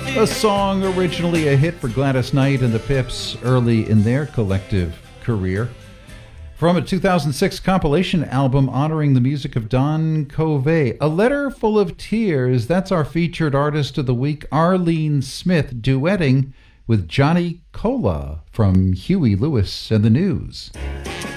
A song originally a hit for Gladys Knight and the Pips early in their collective career. From a 2006 compilation album honoring the music of Don Covey, A Letter Full of Tears. That's our featured artist of the week, Arlene Smith, duetting with Johnny Cola from Huey Lewis and the News.